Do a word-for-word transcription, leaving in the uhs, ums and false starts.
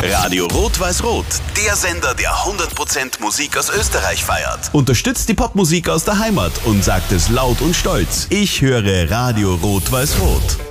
Radio Rot-Weiß-Rot, der Sender, der hundert Prozent Musik aus Österreich feiert. Unterstützt die Popmusik aus der Heimat und sagt es laut und stolz. Ich höre Radio Rot-Weiß-Rot.